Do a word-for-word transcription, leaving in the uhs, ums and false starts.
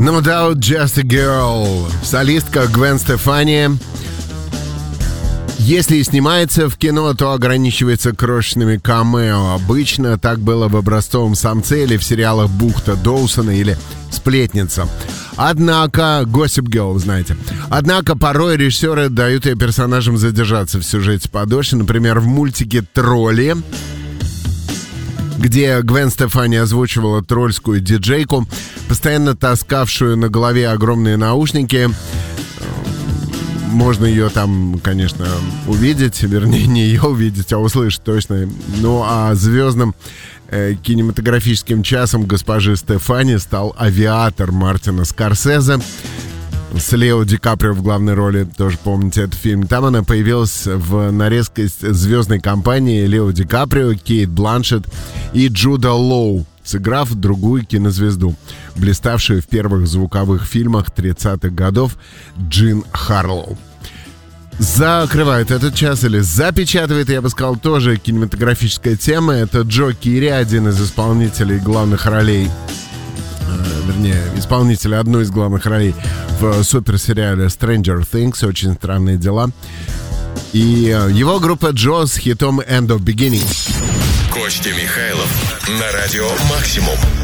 No Doubt Just a Girl. Солистка Гвен Стефани. Если и снимается в кино, то ограничивается крошечными камео. Обычно так было в «Образцовом самце» или в сериалах «Бухта Доусона» или «Сплетница». Однако, Gossip Girl, знаете. Однако порой режиссеры дают ее персонажам задержаться в сюжете подольше. Например, в мультике «Тролли», где Гвен Стефани озвучивала тролльскую диджейку, постоянно таскавшую на голове огромные наушники. Можно ее там, конечно, увидеть, вернее, не ее увидеть, а услышать точно. Ну, а звездным э, кинематографическим часом госпожи Стефани стал «Авиатор» Мартина Скорсезе с Лео Ди Каприо в главной роли, тоже помните этот фильм. Там она появилась в нарезке звездной компании Лео Ди Каприо, Кейт Бланшетт и Джуда Лоу, сыграв другую кинозвезду, блиставшую в первых звуковых фильмах тридцатых годов Джин Харлоу. Закрывает этот час или запечатывает, я бы сказал, тоже кинематографическая тема. Это Джо Кирри, один из исполнителей главных ролей, э, вернее, исполнителя одной из главных ролей в суперсериале Stranger Things, «Очень странные дела». И э, его группа Джо с хитом «End of Beginning». Костя Михайлов на радио «Максимум».